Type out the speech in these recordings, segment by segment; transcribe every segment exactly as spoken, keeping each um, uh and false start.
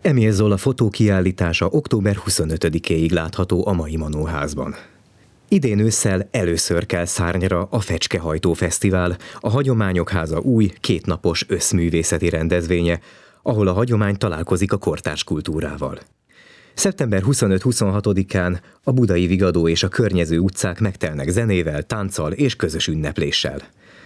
Emil Zola fotókiállítása október huszonötödikéig látható a Mai Manóházban. Idén ősszel először kell szárnyra a Fecskehajtó Fesztivál, a Hagyományok Háza új, kétnapos összművészeti rendezvénye, ahol a hagyomány találkozik a kortárs kultúrával. szeptember huszonöt-huszonhatodikán a Budai Vigadó és a környező utcák megtelnek zenével, tánccal és közös ünnepléssel.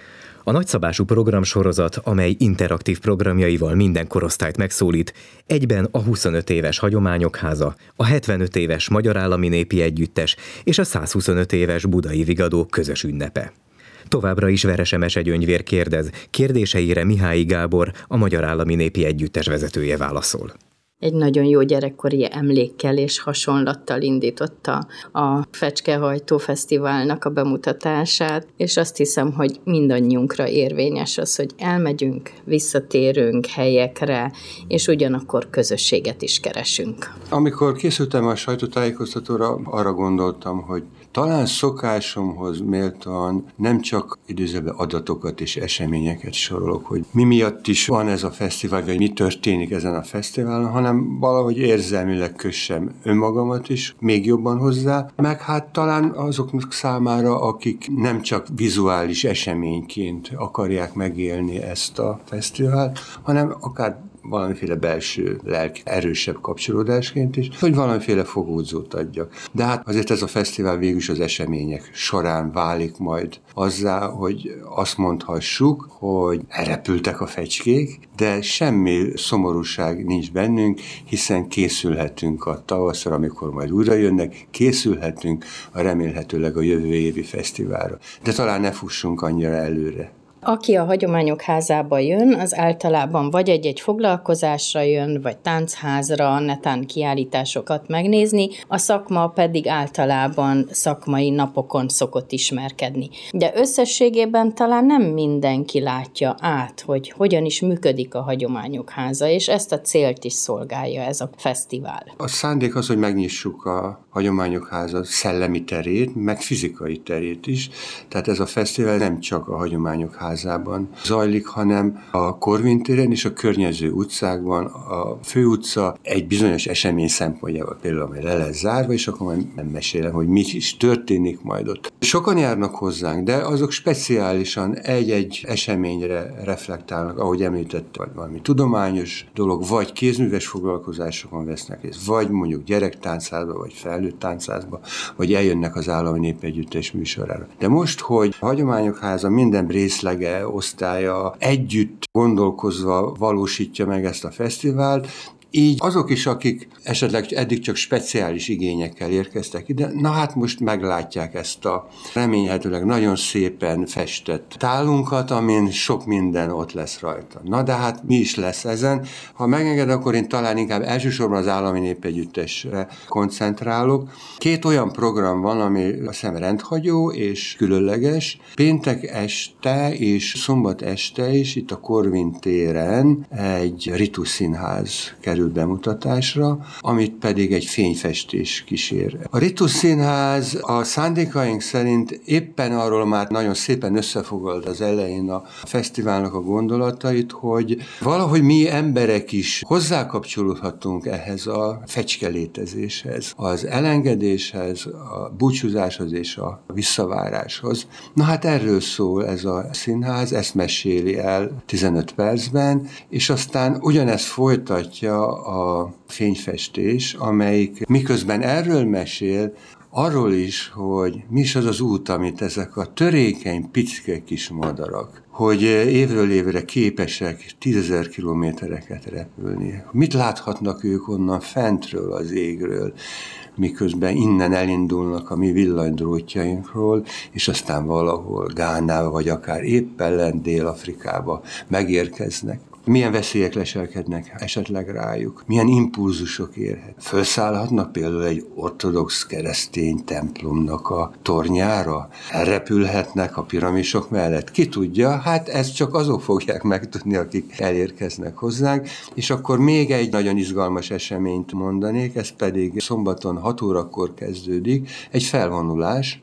A nagyszabású programsorozat, amely interaktív programjaival minden korosztályt megszólít, egyben a huszonöt éves Hagyományok Háza, a hetvenöt éves Magyar Állami Népi Együttes és a százhuszonöt éves Budai Vigadó közös ünnepe. Továbbra is Verese Mesegyöngyvér kérdez, kérdéseire Mihály Gábor, a Magyar Állami Népi Együttes vezetője válaszol. Egy nagyon jó gyerekkori emlékkel és hasonlattal indította a Fecskehajtó Fesztiválnak a bemutatását, és azt hiszem, hogy mindannyiunkra érvényes az, hogy elmegyünk, visszatérünk helyekre, és ugyanakkor közösséget is keresünk. Amikor készültem a sajtótájékoztatóra, arra gondoltam, hogy talán szokásomhoz méltóan nem csak idézőben adatokat és eseményeket sorolok, hogy mi miatt is van ez a fesztivál, vagy mi történik ezen a fesztiválon, hanem valahogy érzelmileg kössem önmagamat is még jobban hozzá, meg hát talán azoknak számára, akik nem csak vizuális eseményként akarják megélni ezt a fesztivált, hanem akár valamiféle belső lelki erősebb kapcsolódásként is, hogy valamiféle fogódzót adjak. De hát azért ez a fesztivál végül is az események során válik majd azzá, hogy azt mondhassuk, hogy elrepültek a fecskék, de semmi szomorúság nincs bennünk, hiszen készülhetünk a tavaszra, amikor majd újra jönnek, készülhetünk a remélhetőleg a jövő évi fesztiválra. De talán ne fussunk annyira előre. Aki a Hagyományok Házába jön, az általában vagy egy-egy foglalkozásra jön, vagy táncházra, netán kiállításokat megnézni, a szakma pedig általában szakmai napokon szokott ismerkedni. De összességében talán nem mindenki látja át, hogy hogyan is működik a Hagyományok Háza, és ezt a célt is szolgálja ez a fesztivál. A szándék az, hogy megnyissuk a Hagyományok Háza szellemi terét, meg fizikai terét is. Tehát ez a fesztivál nem csak a Hagyományok Házában zajlik, hanem a Korvin téren és a környező utcákban. A főutca egy bizonyos esemény szempontjából például majd le lesz zárva, és akkor majd nem mesélem, hogy mi is történik majd ott. Sokan járnak hozzánk, de azok speciálisan egy-egy eseményre reflektálnak, ahogy említett, vagy valami tudományos dolog, vagy kézműves foglalkozásokon vesznek részt, vagy mondjuk gyerektáncázba, vagy felnőtt táncázba, vagy eljönnek az Állami Népi Együttes műsorára. De most, hogy a Hagyományok Háza minden részlege, osztálya együtt gondolkozva valósítja meg ezt a fesztivált, így azok is, akik esetleg eddig csak speciális igényekkel érkeztek ide, na hát most meglátják ezt a remélhetőleg nagyon szépen festett tálunkat, amin sok minden ott lesz rajta. Na de hát mi is lesz ezen? Ha megenged, akkor én talán inkább elsősorban az Állami Népi Együttesre koncentrálok. Két olyan program van, ami azt hiszem rendhagyó és különleges. Péntek este és szombat este is itt a Korvin téren egy Ritus Színház kerül bemutatásra, amit pedig egy fényfestés kísér. A Ritus Színház a szándékaink szerint éppen arról már nagyon szépen összefoglalt az elején a fesztiválnak a gondolatait, hogy valahogy mi emberek is hozzákapcsolódhatunk ehhez a fecskelétezéshez, az elengedéshez, a búcsúzáshoz és a visszaváráshoz. Na hát erről szól ez a színház, ezt meséli el tizenöt percben, és aztán ugyanezt folytatja a fényfestés, amelyik miközben erről mesél, arról is, hogy mi is az az út, amit ezek a törékeny, picike kis madarak, hogy évről évre képesek tízezer kilométereket repülni. Mit láthatnak ők onnan fentről, az égről, miközben innen elindulnak a mi villanydrótjainkról, és aztán valahol Gánába, vagy akár éppen lent Dél-Afrikába megérkeznek. Milyen veszélyek leselkednek esetleg rájuk? Milyen impulzusok érhet? Fölszállhatnak például egy ortodox keresztény templomnak a tornyára? Elrepülhetnek a piramisok mellett? Ki tudja? Hát ezt csak azok fogják megtudni, akik elérkeznek hozzánk. És akkor még egy nagyon izgalmas eseményt mondanék, ez pedig szombaton hat órakor kezdődik, egy felvonulás,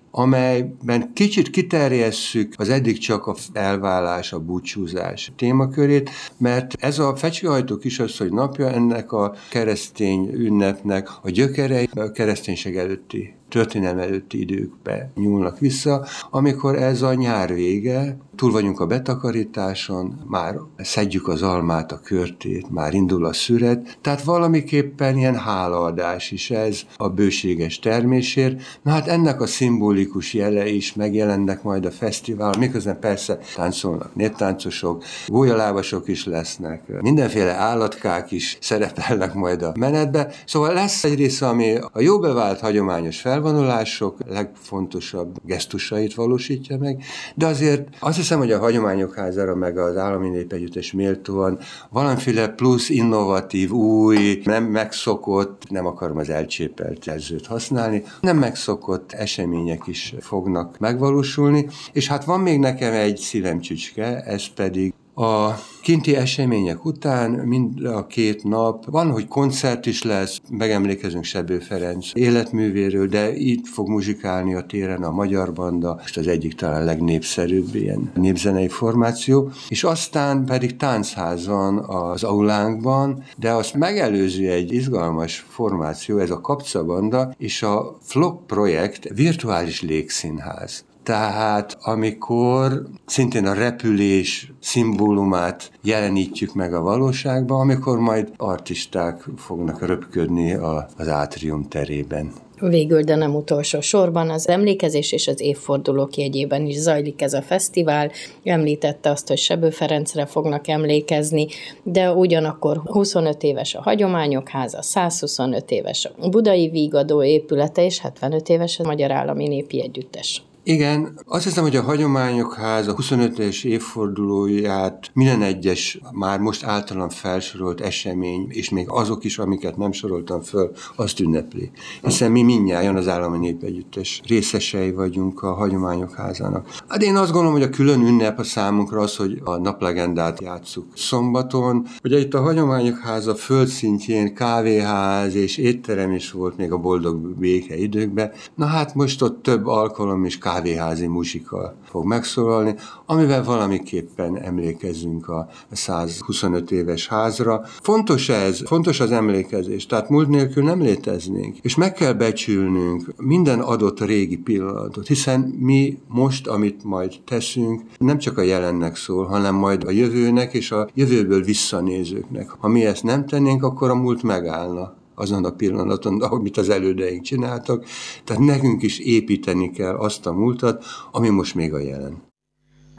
amelyben kicsit kiterjesszük az eddig csak a elválás, a búcsúzás témakörét, mert ez a Fecskehajtó kisasszony napja ennek a keresztény ünnepnek a gyökerei a kereszténység előtti, történelem előtti időkbe nyúlnak vissza, amikor ez a nyár vége, túl vagyunk a betakarításon, már szedjük az almát, a körtét, már indul a szüret, tehát valamiképpen ilyen hálaadás is ez a bőséges termésért. Na hát ennek a szimbolikus jele is megjelennek majd a fesztivál, miközben persze táncolnak néptáncosok, gólyalábasok is lesznek, mindenféle állatkák is szerepelnek majd a menetbe, szóval lesz egy része, ami a jó bevált hagyományos felvonulások legfontosabb gesztusait valósítja meg, de azért azt hiszem, hogy a Hagyományok Házára meg az Állami Népegyüttes méltóan valamiféle plusz innovatív, új, nem megszokott, nem akarom az elcsépelt jelzőt használni, nem megszokott események is fognak megvalósulni, és hát van még nekem egy szívemcsücske, ez pedig a kinti események után mind a két nap van, hogy koncert is lesz, megemlékezünk Sebő Ferenc életművéről, de itt fog muzsikálni a téren a Magyar Banda, most az egyik talán legnépszerűbb ilyen népzenei formáció, és aztán pedig táncház van az aulánkban, de azt megelőzi egy izgalmas formáció, ez a Kapca Banda és a Flok projekt virtuális légszínház. Tehát amikor szintén a repülés szimbólumát jelenítjük meg a valóságban, amikor majd artisták fognak röpködni az átrium terében. Végül, de nem utolsó sorban az emlékezés és az évfordulók jegyében is zajlik ez a fesztivál. Említette azt, hogy Sebő Ferencre fognak emlékezni, de ugyanakkor huszonöt éves a Hagyományok Háza, százhuszonöt éves a Budai Vígadó épülete, és hetvenöt éves a Magyar Állami Népi Együttes. Igen, azt hiszem, hogy a Hagyományok Háza huszonötös évfordulóját minden egyes, már most általam felsorolt esemény, és még azok is, amiket nem soroltam föl, azt ünnepli. Hiszen mi mindnyájan az Állami Népegyüttes részesei vagyunk a Hagyományok Házának. Hát én azt gondolom, hogy a külön ünnep a számunkra az, hogy a naplegendát játsszuk szombaton. Ugye itt a Hagyományok Háza földszintjén kávéház és étterem is volt még a boldog béke időkben. Na hát most ott több alkalom is kávéházi muzsika fog megszólalni, amivel valamiképpen emlékezzünk a százhuszonöt éves házra. Fontos ez, fontos az emlékezés, tehát múlt nélkül nem léteznénk, és meg kell becsülnünk minden adott régi pillanatot, hiszen mi most, amit majd teszünk, nem csak a jelennek szól, hanem majd a jövőnek és a jövőből visszanézőknek. Ha mi ezt nem tennénk, akkor a múlt megállna azon a pillanaton, amit az elődeink csináltak. Tehát nekünk is építeni kell azt a múltat, ami most még a jelen.